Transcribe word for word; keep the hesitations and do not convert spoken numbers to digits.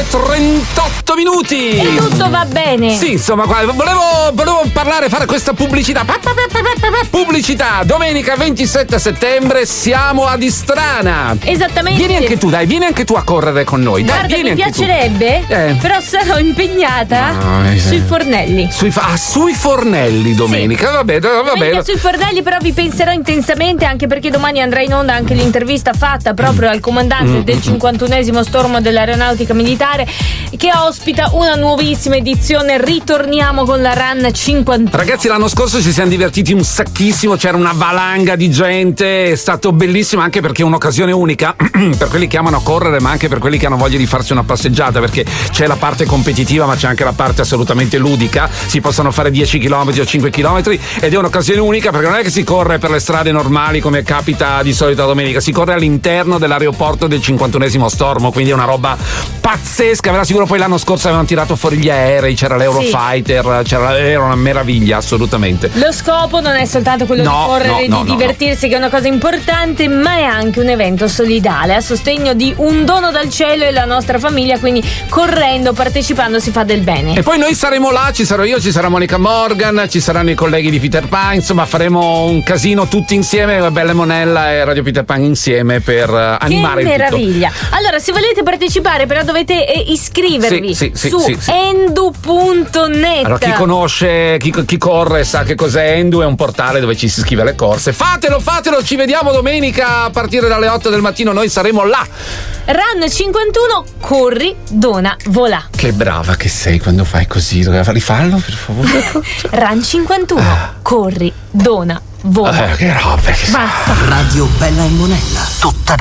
trentotto minuti. E tutto va bene. Sì, insomma, volevo, volevo parlare, fare questa pubblicità. Pubblicità, domenica ventisette settembre siamo a Distrana. Esattamente. Vieni anche tu, dai, vieni anche tu a correre con noi. Dai, Guarda, vieni mi anche piacerebbe, tu. Eh. però sarò impegnata no, eh, sui fornelli. Sui, ah, sui fornelli domenica, sì. va bene, va bene. Sui fornelli, però vi penserò intensamente, anche perché domani andrà in onda anche l'intervista fatta proprio al comandante mm. del cinquantunesimo stormo dell'aeronautica militare, che ospita una nuovissima edizione. Ritorniamo con la Run cinquantuno. Ragazzi, l'anno scorso ci siamo divertiti un sacchissimo, c'era una valanga di gente, è stato bellissimo anche perché è un'occasione unica per quelli che amano correre, ma anche per quelli che hanno voglia di farsi una passeggiata, perché c'è la parte competitiva ma c'è anche la parte assolutamente ludica. Si possono fare dieci chilometri o cinque chilometri ed è un'occasione unica, perché non è che si corre per le strade normali come capita di solito la domenica, si corre all'interno dell'aeroporto del cinquantunesimo stormo, quindi è una roba pazzesca. Verrà sicuro. Poi l'anno scorso avevano tirato fuori gli aerei, c'era l'Eurofighter, sì. c'era, era una meraviglia, assolutamente. Lo scopo non è soltanto quello no, di correre, no, no, di no, divertirsi, no. che è una cosa importante, ma è anche un evento solidale a sostegno di un dono dal cielo e la nostra famiglia, quindi correndo, partecipando si fa del bene. E poi noi saremo là, ci sarò io, ci sarà Monica Morgan, ci saranno i colleghi di Peter Pan, insomma faremo un casino tutti insieme, Belle Monella e Radio Peter Pan insieme per uh, animare il tutto. Che meraviglia! Allora, se volete partecipare però dovete eh, iscrivervi sì, sì, su sì, sì, sì. endu punto net. Allora, chi conosce, chi, chi corre sa che cos'è Endu, è un portale dove ci si iscrive alle corse. Fatelo, fatelo, ci vediamo domenica a partire dalle otto del mattino, noi saremo là. Run cinquantuno, corri, dona, volà. Che brava che sei quando fai così, rifallo per favore. Run cinquantuno, ah. corri, dona, vola. Eh, che roba che basta. Radio Bella e Monella, tutta